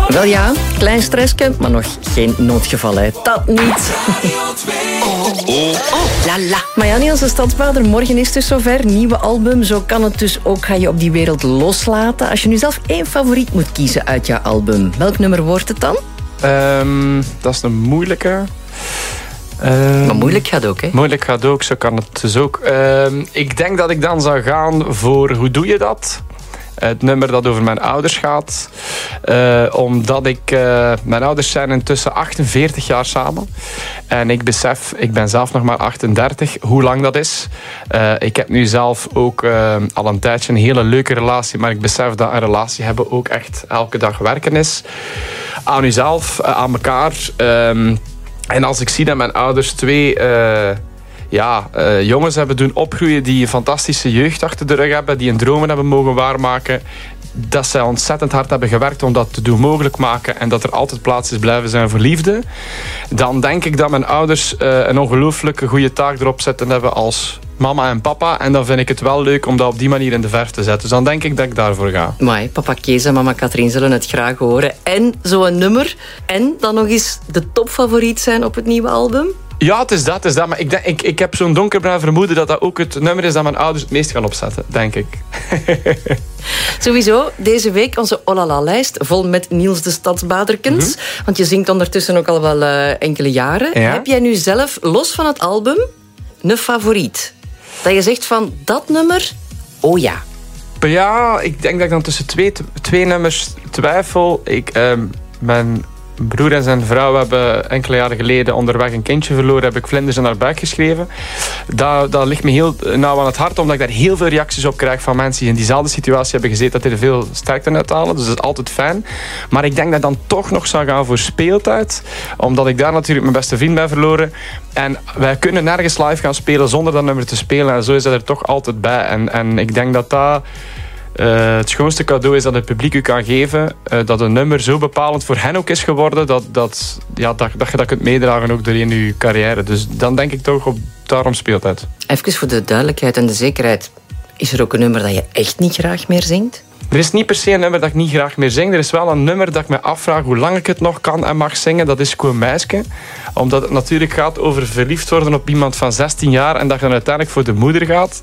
Wel ja, klein stressje, maar nog geen noodgeval, hè. Dat niet. La la. Maar ja, Niels de Stadsbader, morgen is het dus zover. Nieuwe album, zo kan het dus ook. Ga je op die wereld loslaten. Als je nu zelf één favoriet moet kiezen uit jouw album, welk nummer wordt het dan? Dat is een moeilijke. Maar moeilijk gaat ook, hè? Moeilijk gaat ook, zo kan het dus ook. Ik denk dat ik dan zou gaan voor Hoe doe je dat? Het nummer dat over mijn ouders gaat. Omdat mijn ouders zijn intussen 48 jaar samen. En ik besef, ik ben zelf nog maar 38, hoe lang dat is. Ik heb nu zelf ook al een tijdje een hele leuke relatie. Maar ik besef dat een relatie hebben ook echt elke dag werken is. Aan uzelf, aan elkaar. En als ik zie dat mijn ouders twee jongens hebben doen opgroeien die een fantastische jeugd achter de rug hebben, die hun dromen hebben mogen waarmaken, dat zij ontzettend hard hebben gewerkt om dat te doen mogelijk maken en dat er altijd plaats is blijven zijn voor liefde, dan denk ik dat mijn ouders een ongelooflijke goede taak erop zetten hebben als mama en papa. En dan vind ik het wel leuk om dat op die manier in de verf te zetten. Dus dan denk ik dat ik daarvoor ga. Maar papa Kees en mama Katrien zullen het graag horen. En zo'n nummer. En dan nog eens de topfavoriet zijn op het nieuwe album. Ja, het is dat. Maar ik heb zo'n donkerbruin vermoeden dat dat ook het nummer is dat mijn ouders het meest gaan opzetten, denk ik. Sowieso, deze week onze Olala-lijst vol met Niels de Stadsbaderkens. Want je zingt ondertussen ook al wel enkele jaren. Ja. Heb jij nu zelf, los van het album, een favoriet? Dat je zegt van, dat nummer, oh ja. Ja, ik denk dat ik dan tussen twee nummers twijfel. Mijn broer en zijn vrouw hebben enkele jaren geleden onderweg een kindje verloren. Heb ik Vlinders in haar buik geschreven. Dat ligt me heel nauw aan het hart, omdat ik daar heel veel reacties op krijg van mensen die in diezelfde situatie hebben gezeten, dat die er veel sterkte uit halen. Dus dat is altijd fijn. Maar ik denk dat ik dan toch nog zou gaan voor Speeltijd. Omdat ik daar natuurlijk mijn beste vriend ben verloren. En wij kunnen nergens live gaan spelen zonder dat nummer te spelen. En zo is dat er toch altijd bij. En ik denk dat dat het schoonste cadeau is dat het publiek u kan geven. Dat een nummer zo bepalend voor hen ook is geworden dat je dat kunt meedragen ook doorheen uw carrière. Dus dan denk ik toch daarom Speeltijd. Even voor de duidelijkheid en de zekerheid. Is er ook een nummer dat je echt niet graag meer zingt? Er is niet per se een nummer dat ik niet graag meer zing. Er is wel een nummer dat ik me afvraag hoe lang ik het nog kan en mag zingen. Dat is Koen Meisje. Omdat het natuurlijk gaat over verliefd worden op iemand van 16 jaar en dat je dan uiteindelijk voor de moeder gaat.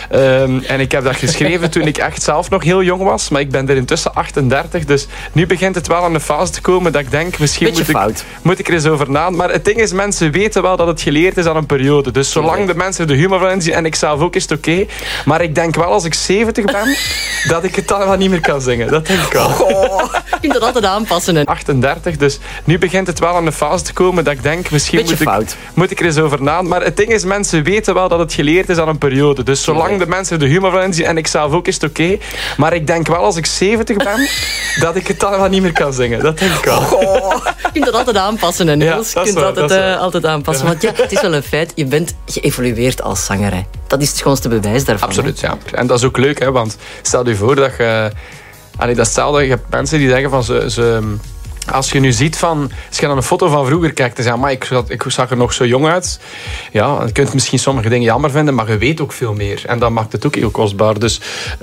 En ik heb dat geschreven toen ik echt zelf nog heel jong was. Maar ik ben er intussen 38. Dus nu begint het wel aan de fase te komen dat ik denk, misschien moet ik er eens over na. Maar het ding is, mensen weten wel dat het geleerd is aan een periode. Dus zolang de mensen er de humor van inzien en ik zelf ook, is het oké. Maar ik denk wel als ik 70 ben, dat ik het dan wel niet meer kan zingen. Dat denk ik wel. Je kunt dat altijd aanpassen. Hè. 38, dus nu begint het wel aan de fase te komen dat ik denk, misschien moet ik er eens over na. Maar het ding is, mensen weten wel dat het geleerd is aan een periode. Dus zolang de mensen er de humor van inzien en ik zelf ook, is het oké. Maar ik denk wel als ik 70 ben, dat ik het dan wel niet meer kan zingen. Dat denk ik wel. Je kunt dat altijd aanpassen, hè, Niels. Ja, je kunt dat altijd aanpassen. Want ja, het is wel een feit, je bent geëvolueerd als zanger. Hè. Dat is het schoonste bewijs daarvan. Absoluut, ja. En dat is ook leuk, hè, want stel je voor dat je... dat stel, je hebt mensen die zeggen van als je nu ziet van... Als je naar een foto van vroeger kijkt en zegt... Maar ik zag er nog zo jong uit. Ja, je kunt misschien sommige dingen jammer vinden, maar je weet ook veel meer. En dat maakt het ook heel kostbaar. Dus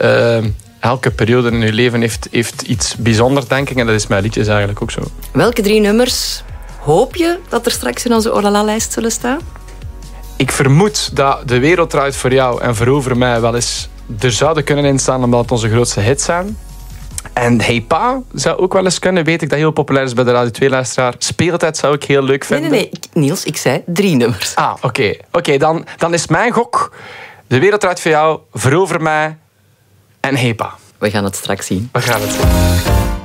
elke periode in je leven heeft iets bijzonders, denk ik. En dat is met liedjes eigenlijk ook zo. Welke 3 nummers hoop je dat er straks in onze Olala-lijst zullen staan? Ik vermoed dat De Wereld Draait Voor Jou en Verover Mij wel eens er zouden kunnen instaan, omdat het onze grootste hits zijn. En Hey Pa zou ook wel eens kunnen. Weet ik dat heel populair is bij de Radio 2-luisteraar. Speeltijd zou ik heel leuk vinden. Nee. Niels, ik zei 3 nummers. Oké, dan is mijn gok De Wereld Draait Voor Jou, Verover Mij en Hey Pa. We gaan het straks zien. We gaan het zien.